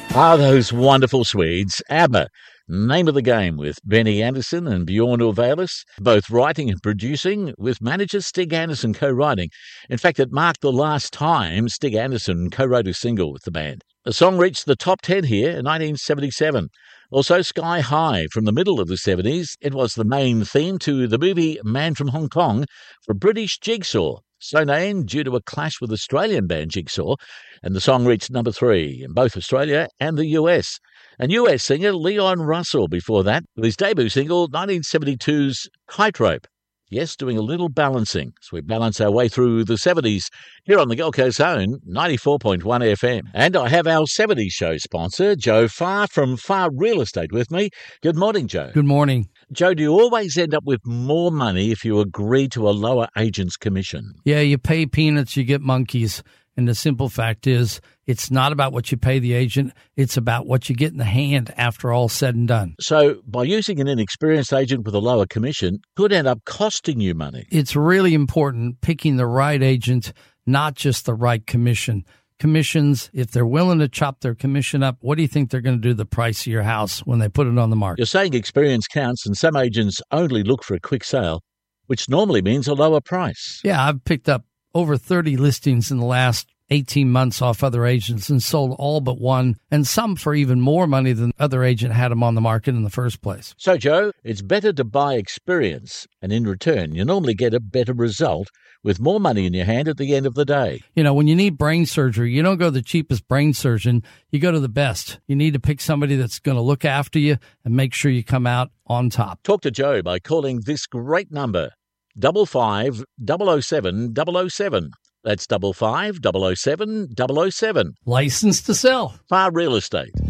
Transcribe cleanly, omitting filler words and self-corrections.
Ah, those wonderful Swedes. ABBA, name of the game, with Benny Andersson and Bjorn Ulvaeus, both writing and producing, with manager Stig Andersson co-writing. In fact, it marked the last time Stig Andersson co-wrote a single with the band. The song reached the top 10 here in 1977. Also, Sky High from the middle of the 70s. It was the main theme to the movie Man from Hong Kong for British Jigsaw, so named due to a clash with Australian band Jigsaw, and the song reached number 3 in both Australia and the US. And US singer Leon Russell before that, with his debut single 1972's Kite Rope. Yes, doing a little balancing as we balance our way through the 70s here on the Gold Coast Zone, 94.1 FM. And I have our 70s show sponsor, Joe Farr from Farr Real Estate with me. Good morning, Joe. Good morning. Joe, do you always end up with more money if you agree to a lower agent's commission? Yeah, you pay peanuts, you get monkeys. And the simple fact is, it's not about what you pay the agent. It's about what you get in the hand after all said and done. So by using an inexperienced agent with a lower commission could end up costing you money. It's really important picking the right agent, not just the right commission. Commissions, if they're willing to chop their commission up, what do you think they're going to do to the price of your house when they put it on the market? You're saying experience counts, and some agents only look for a quick sale, which normally means a lower price. Yeah, I've picked up over 30 listings in the last 18 months off other agents and sold all but one, and some for even more money than the other agent had them on the market in the first place. So, Joe, it's better to buy experience, and in return, you normally get a better result with more money in your hand at the end of the day. You know, when you need brain surgery, you don't go to the cheapest brain surgeon, you go to the best. You need to pick somebody that's going to look after you and make sure you come out on top. Talk to Joe by calling this great number, 55 007 007. That's 55 007 007. License to sell. Farr Real Estate.